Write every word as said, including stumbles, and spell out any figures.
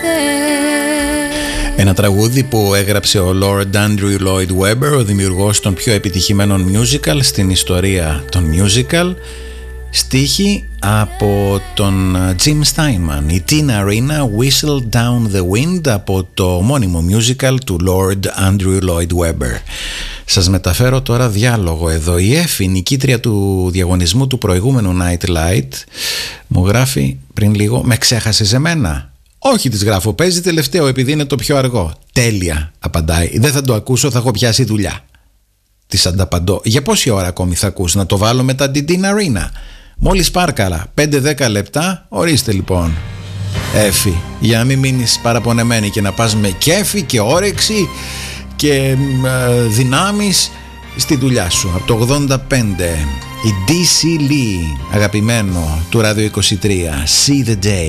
Ένα τραγούδι που έγραψε ο Lord Andrew Lloyd Webber, ο δημιουργός των πιο επιτυχημένων musical στην ιστορία των musical. Στίχη από τον Jim Steinman, η Tina Arena, Whistle Down the Wind, από το μόνιμο musical του Lord Andrew Lloyd Webber. Σας μεταφέρω τώρα διάλογο εδώ. Η Εφη, νικήτρια του διαγωνισμού του προηγούμενου Night Light, μου γράφει πριν λίγο: με ξέχασες εμένα? Όχι, της γράφω, παίζει τελευταίο επειδή είναι το πιο αργό. Τέλεια, απαντάει, δεν θα το ακούσω, θα έχω πιάσει δουλειά. Της ανταπαντώ: για πόση ώρα ακόμη θα ακούς? Να το βάλω μετά την Tina Arena? Μόλις πάρκαλα, πέντε δέκα λεπτά. Ορίστε λοιπόν, Εφη, για να μην μείνεις παραπονεμένη και να πας με κέφι και όρεξη και ε, δυνάμεις στη δουλειά σου. Από το ογδόντα πέντε, η ντι σι Lee, αγαπημένο του Ράδιο είκοσι τρία, See the Day.